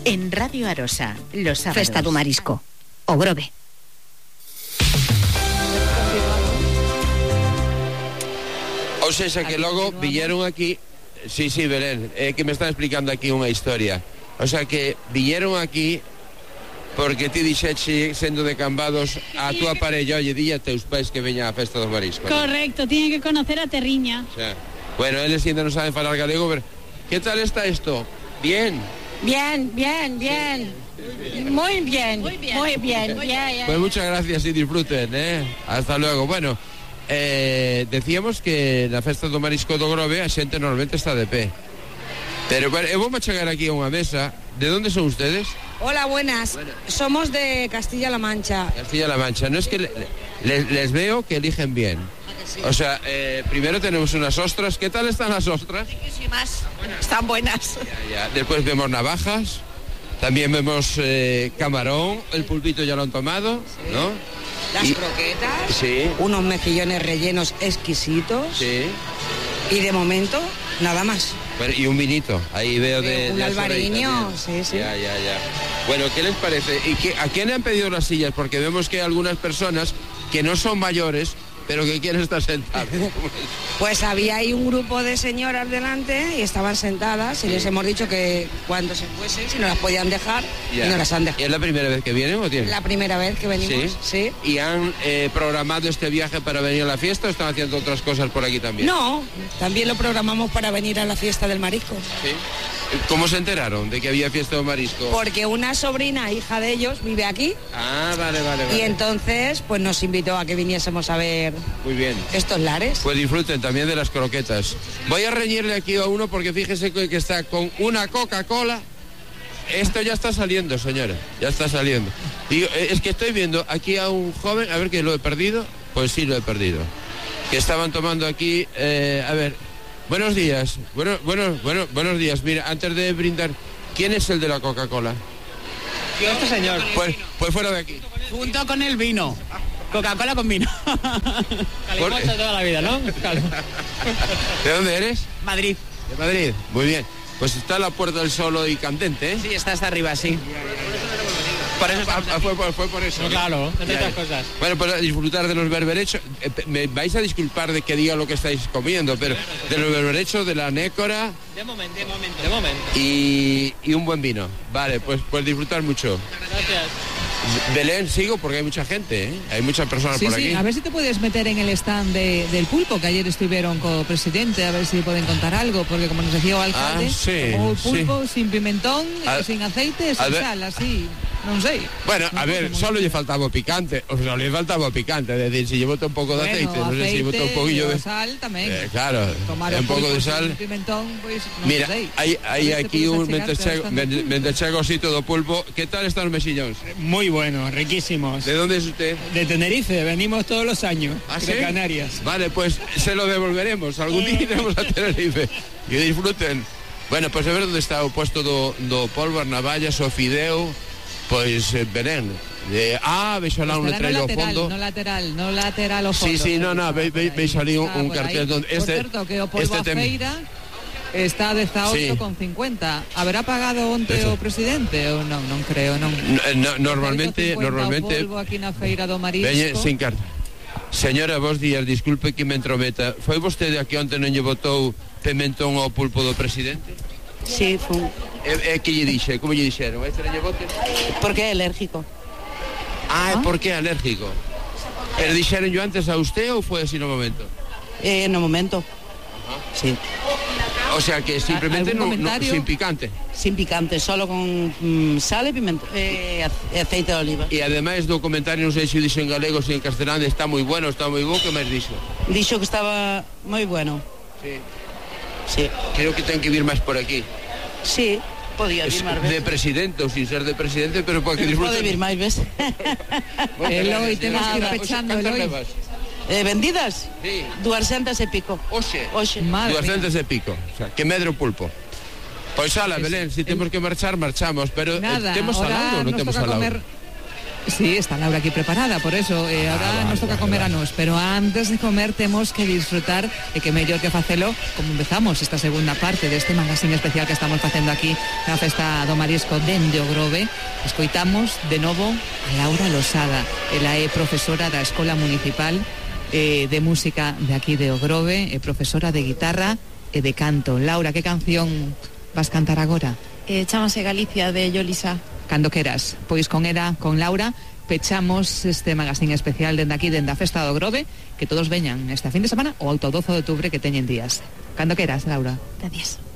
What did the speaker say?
En Radio Arosa, los sábados. Festa do Marisco, o Grove. O sea que logo viñeron aquí. Sí, Belén, que me están explicando aquí unha historia. O sea que viñeron aquí porque ti dixeche, sendo de Cambados, a túa parella, oye, di a teus pais que veña a Festa do Marisco. Correcto, ¿no? Tienen que conocer a Terriña. O sea, bueno, eles ainda non saben falar galego, pero ¿qué tal está esto? Bien. Bien. Muy bien. Pues muchas gracias y disfruten, Hasta luego. Bueno, decíamos que na Festa do Marisco do Grove a xente normalmente está de pé. Pero bueno, vamos a chegar aquí a unha mesa. ¿De dónde son ustedes? Hola, buenas. Somos de Castilla-La Mancha. Castilla-La Mancha. No es que les veo que eligen bien. Sí. O sea, primero tenemos unas ostras. ¿Qué tal están las ostras? Riquísimas. Están buenas. Ya. Después vemos navajas. También vemos camarón. El pulpito ya lo han tomado, sí. ¿No? Las croquetas. Sí. Unos mejillones rellenos exquisitos. Sí. Y de momento, nada más. Bueno, y un vinito, ahí veo de un albariño, sí. Ya. Bueno, ¿qué les parece? ¿Y a quién le han pedido las sillas? Porque vemos que hay algunas personas que no son mayores, pero que quieren estar sentadas. Pues había ahí un grupo de señoras delante y estaban sentadas y les hemos dicho que cuando se fuesen, si no las podían dejar, y no las han dejado. ¿Y es la primera vez que vienen o tienen? La primera vez que venimos, sí. ¿Y han programado este viaje para venir a la fiesta o están haciendo otras cosas por aquí también? No, también lo programamos para venir a la fiesta del marisco. ¿Sí? ¿Cómo se enteraron de que había fiesta de marisco? Porque una sobrina, hija de ellos, vive aquí. Ah, vale. Y entonces, pues nos invitó a que viniésemos a ver. Muy bien. Estos lares. Pues disfruten también de las croquetas. Voy a reñirle aquí a uno porque fíjese que está con una Coca-Cola. Esto ya está saliendo, señora. Ya está saliendo. Digo, es que estoy viendo aquí a un joven, a ver que lo he perdido. Pues sí, lo he perdido. Que estaban tomando aquí, a ver. Buenos días. Buenos días. Mira, antes de brindar, ¿quién es el de la Coca-Cola? Este señor. Pues fuera de aquí. Junto con el vino. Coca-Cola con vino. Calimocho de toda la vida, ¿no? Claro. ¿De dónde eres? Madrid. De Madrid. Muy bien. Pues está la Puerta del Sol hoy candente, ¿eh? Sí, está hasta arriba, sí. Por eso fue por eso. No, claro, entre otras cosas. Bueno, pues a disfrutar de los berberechos. Me vais a disculpar de que diga lo que estáis comiendo, pero de los berberechos, de la nécora. De momento. Y un buen vino. Vale, pues disfrutar mucho. Gracias. Belén, sigo porque hay mucha gente, ¿eh? Hay muchas personas por aquí. Sí, a ver si te puedes meter en el stand del pulpo, que ayer estuvieron con el presidente, a ver si pueden contar algo, porque como nos decía el alcalde, como el pulpo sin pimentón, sin aceite, sin sal, así, no sé. Bueno, a ver, solo le faltaba picante, es decir, si llevó un poco de aceite, no sé si llevó un poquillo de sal también. Claro, un poco de sal. Pimentón, pues, no mira, sé. hay aquí un mentechegosito de pulpo. ¿Qué tal están los mexillones? Muy buenos, riquísimos. ¿De dónde es usted? De Tenerife, venimos todos los años, de ¿sí? Canarias. Vale, pues se lo devolveremos, algún día iremos a Tenerife. Que disfruten. Bueno, pues a ver dónde está o puesto do polvo, navallas o fideo, pois Belén. Veis alá un letrero ao fondo. No lateral ao fondo. Sí, veis ali un cartel donde por certo, que o polvo a feira está a 18,50. Haberá pagado onte o presidente ou non? Non creo, non. Normalmente o polvo aquí na feira do Marisco. Veñe sin carta. Señora, vos días, disculpe que me entrometa. Foi vostede aquí onte non lle botou pimentón ao pulpo do presidente? Sí, fue. Que lle dixe? Como lle dixeron? Este non lle bote? Porque é alérgico. ¿Por qué alérgico? ¿Pero dixeron yo antes a usted o fue así no momento? No momento. Sí. O sea que simplemente no, sin picante. Sin picante, solo con sal y pimiento, aceite de oliva. Y además do comentario, non sei se dixo en galego, se en castelán, está moi bueno, está moi bo, que máis dixo? Dixo que estaba moi bueno. Sí. Creo que ten que vir máis por aquí. Sí, podía vir máis veces. De presidente ou sin ser de presidente, pero para que disfruten. Pode vir máis veces. Eloi, temos que ir pechando, Eloi. Vendidas? Sí. 200 e pico. Oxe. 200 e pico. O sea, que medro pulpo. Pois ala, Belén, si temos que marchar, marchamos, pero nada, temos alado ou non temos alado? Sí, está Laura aquí preparada, por eso ahora nos toca comer a nos, pero antes de comer tenemos que disfrutar de que mellor que facelo como empezamos esta segunda parte de este magazine especial que estamos facendo aquí na Festa do Marisco dende o Grove. Escoitamos de novo a Laura Losada, ela é profesora da Escola Municipal de Música de aquí de o Grove, profesora de guitarra e de canto. Laura, que canción vas cantar agora? Chámase Galicia de Yolisa. Cando queras, pois con ela, con Laura, pechamos este magazine especial dende aquí, dende a Festa do Grove, que todos veñan esta fin de semana ou ata o 12 de outubro que teñen días. Cando queras, Laura. Gracias.